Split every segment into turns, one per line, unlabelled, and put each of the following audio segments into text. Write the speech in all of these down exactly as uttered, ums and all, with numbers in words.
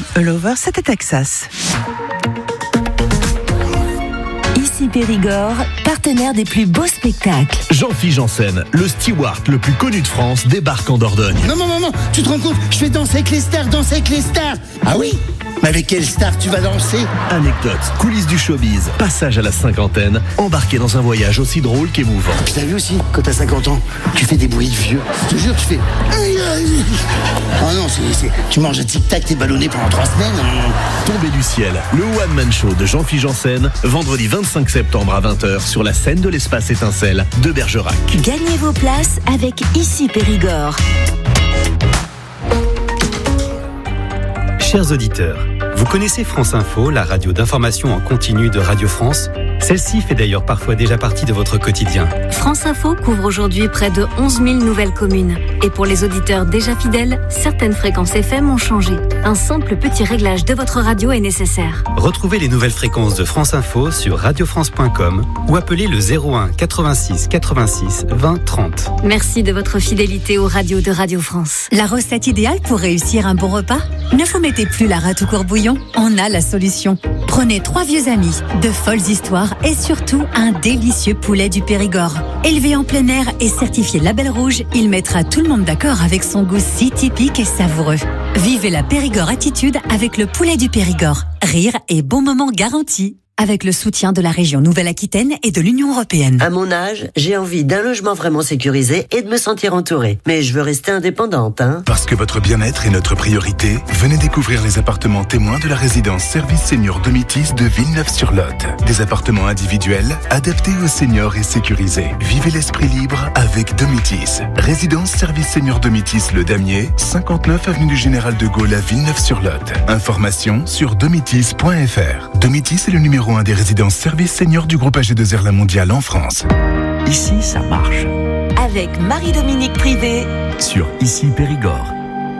All Over, c'était Texas.
Ici Périgord, partenaire des plus beaux spectacles.
Jean-Philippe Janssen, le steward le plus connu de France, débarque en Dordogne.
Maman, maman, tu te rends compte? Je vais danser avec les stars, danser avec les stars. Ah oui? Mais avec quelle star tu vas danser?
Anecdotes, coulisses du showbiz, passage à la cinquantaine, embarqué dans un voyage aussi drôle qu'émouvant.
Puis t'as vu aussi, quand t'as cinquante ans, tu fais des bruits de vieux. Je te jure, tu fais... Oh non, c'est, c'est... tu manges un tic-tac, t'es ballonné pendant trois semaines.
Tombé du ciel, le one-man show de Jean-Philippe Janssen, vendredi vingt-cinq septembre à vingt heures sur la scène de l'espace Étincelle de Bergerac.
Gagnez vos places avec Ici Périgord.
Chers auditeurs, vous connaissez France Info, la radio d'information en continu de Radio France? Celle-ci fait d'ailleurs parfois déjà partie de votre quotidien.
France Info couvre aujourd'hui près de onze mille nouvelles communes. Et pour les auditeurs déjà fidèles, certaines fréquences F M ont changé. Un simple petit réglage de votre radio est nécessaire.
Retrouvez les nouvelles fréquences de France Info sur radio france point com ou appelez le zéro un quatre-vingt-six quatre-vingt-six vingt trente.
Merci de votre fidélité aux radios de Radio France.
La recette idéale pour réussir un bon repas? Ne vous mettez plus la rate au courbouillon, on a la solution. Prenez trois vieux amis, de folles histoires et surtout un délicieux poulet du Périgord. Élevé en plein air et certifié Label Rouge, il mettra tout le monde d'accord avec son goût si typique et savoureux. Vivez la Périgord attitude avec le poulet du Périgord. Rire et bon moment garantis. Avec le soutien de la région Nouvelle-Aquitaine et de l'Union Européenne.
À mon âge, j'ai envie d'un logement vraiment sécurisé et de me sentir entourée. Mais je veux rester indépendante, hein.
Parce que votre bien-être est notre priorité, venez découvrir les appartements témoins de la résidence Service Senior Domitis de Villeneuve-sur-Lot. Des appartements individuels, adaptés aux seniors et sécurisés. Vivez l'esprit libre avec Domitis. Résidence Service Senior Domitis Le Damier, cinquante-neuf avenue du Général de Gaulle à Villeneuve-sur-Lot. Information sur domitis point f r. Domitis est le numéro un des résidences services seniors du groupe A G deux R La Mondiale en France.
Ici, ça marche.
Avec Marie-Dominique Privé
Sur Ici Périgord.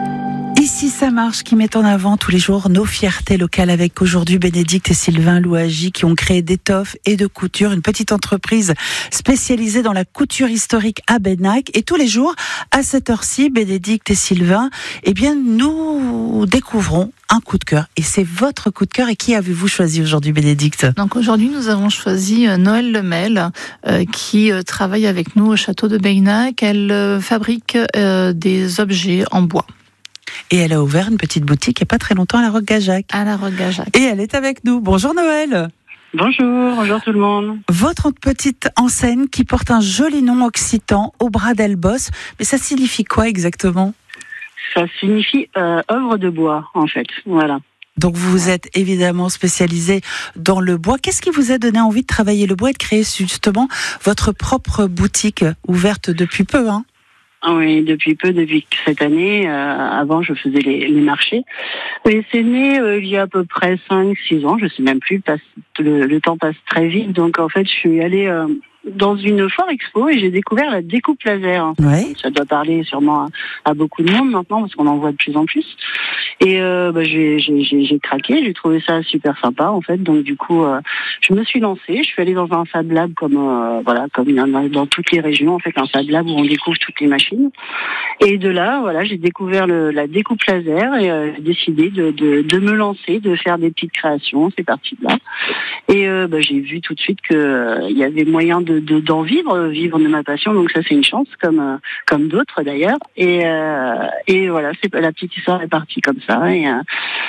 Ici, ça marche, qui met en avant tous les jours nos fiertés locales avec aujourd'hui Bénédicte et Sylvain Louagie qui ont créé d'étoffes et de couture, une petite entreprise spécialisée dans la couture historique à Bénac. Et tous les jours, à cette heure-ci, Bénédicte et Sylvain, eh bien, nous découvrons un coup de cœur. Et c'est votre coup de cœur. Et qui avez-vous choisi aujourd'hui, Bénédicte?
Donc aujourd'hui, nous avons choisi Noël Lemel, euh, qui euh, travaille avec nous au château de Bénac. Elle euh, fabrique euh, des objets en bois.
Et elle a ouvert une petite boutique il n'y a pas très longtemps à la Roque-Gajac.
À la Roque-Gajac.
Et elle est avec nous. Bonjour Noël.
Bonjour, bonjour tout le monde.
Votre petite enseigne qui porte un joli nom occitan, au bras d'Elbos. Mais ça signifie quoi exactement?
Ça signifie euh, œuvre de bois, en fait. Voilà.
Donc vous vous êtes évidemment spécialisé dans le bois. Qu'est-ce qui vous a donné envie de travailler le bois et de créer justement votre propre boutique ouverte depuis peu, hein?
Oui, depuis peu, depuis cette année. Euh, avant, je faisais les, les marchés. Et c'est né euh, il y a à peu près cinq six ans, je sais même plus, passe, le, le temps passe très vite. Donc en fait, je suis allée euh, dans une foire expo et j'ai découvert la découpe laser.
Ouais.
Ça doit parler sûrement à, à beaucoup de monde maintenant parce qu'on en voit de plus en plus. Et euh, bah, j'ai, j'ai, j'ai, j'ai craqué, j'ai trouvé ça super sympa en fait. Donc du coup, euh, je me suis lancée. Je suis allée dans un Fab Lab comme euh, voilà, comme il y en a dans toutes les régions en fait, un Fab Lab où on découvre toutes les machines. Et de là, voilà, j'ai découvert le, la découpe laser et euh, j'ai décidé de, de, de me lancer, de faire des petites créations. C'est parti de là. Et euh, bah, j'ai vu tout de suite que euh, il y avait moyen de, de d'en vivre, vivre de ma passion. Donc ça, c'est une chance, comme euh, comme d'autres d'ailleurs. Et euh, et voilà, c'est la petite histoire est partie comme ça. Et, euh,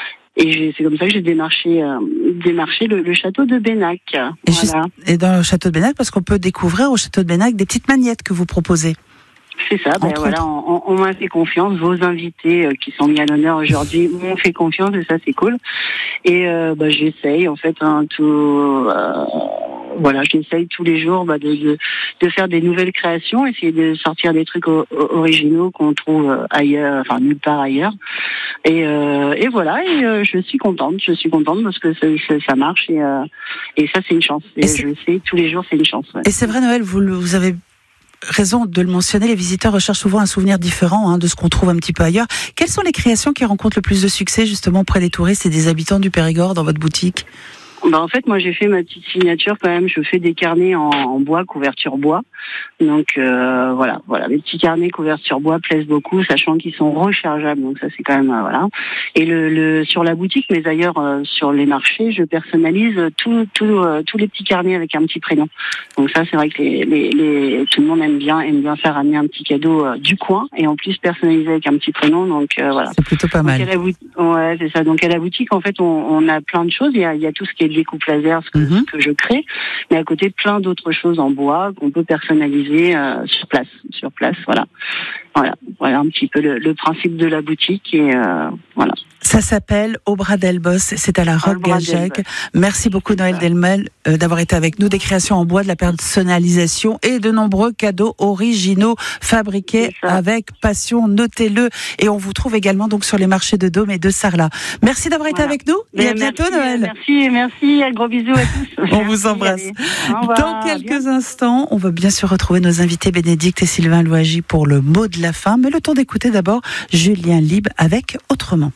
et j'ai, c'est comme ça que j'ai démarché, euh, démarché le, le château de Bénac.
Et,
voilà.
juste, et dans le château de Bénac, parce qu'on peut découvrir au château de Bénac des petites magnettes que vous proposez.
C'est ça, ben voilà, on, on m'a fait confiance. Vos invités euh, qui sont mis à l'honneur aujourd'hui m'ont fait confiance et ça c'est cool. Et euh, bah, j'essaye en fait hein, tout, euh, voilà, j'essaye tous les jours bah, de, de de faire des nouvelles créations, essayer de sortir des trucs o- originaux qu'on trouve ailleurs, enfin nulle part ailleurs. Et euh, et voilà, et euh, je suis contente, je suis contente parce que ça, ça, ça marche et euh, et ça c'est une chance. Et, et je sais, tous les jours c'est une chance. Ouais.
Et c'est vrai Noël, vous vous avez raison de le mentionner, les visiteurs recherchent souvent un souvenir différent hein, de ce qu'on trouve un petit peu ailleurs. Quelles sont les créations qui rencontrent le plus de succès justement auprès des touristes et des habitants du Périgord dans votre boutique ?
Bah en fait, moi j'ai fait ma petite signature quand même. Je fais des carnets en, en bois, couverture bois. Donc euh, voilà, voilà, les petits carnets couverture bois plaisent beaucoup, sachant qu'ils sont rechargeables. Donc ça c'est quand même euh, voilà. Et le, le sur la boutique, mais d'ailleurs euh, sur les marchés, je personnalise tout, tout, euh, tous les petits carnets avec un petit prénom. Donc ça c'est vrai que les, les, les, tout le monde aime bien, aime bien faire amener un petit cadeau euh, du coin et en plus personnalisé avec un petit prénom. Donc euh, voilà.
C'est plutôt pas mal.
Donc, à la boutique, ouais, c'est ça. Donc à la boutique, en fait, on, on a plein de choses. Il y a, il y a tout ce qui est découpe laser, ce que, mm-hmm. ce que je crée, mais à côté plein d'autres choses en bois qu'on peut personnaliser euh, sur place, sur place. Voilà, voilà, voilà un petit peu le, le principe de la boutique et euh, voilà.
Ça s'appelle Au Bras d'Elbos, c'est à la Roque Gagec. Merci beaucoup Noël Delmel euh, d'avoir été avec nous. Des créations en bois, de la personnalisation et de nombreux cadeaux originaux fabriqués avec passion. Notez-le. Et on vous trouve également donc sur les marchés de Dôme et de Sarlat. Merci d'avoir été voilà. avec nous et, et à bientôt
merci,
Noël.
Merci, merci, un gros bisou à tous.
On vous embrasse. Dans quelques instants, on va bien sûr retrouver nos invités Bénédicte et Sylvain Louagie pour le mot de la fin. Mais le temps d'écouter d'abord Julien Libre avec Autrement.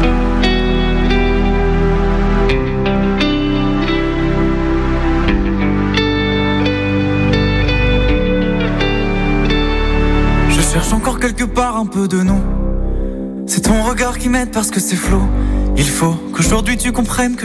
Je cherche encore quelque part un peu de nous. C'est ton regard qui m'aide parce que c'est flou. Il faut qu'aujourd'hui tu comprennes que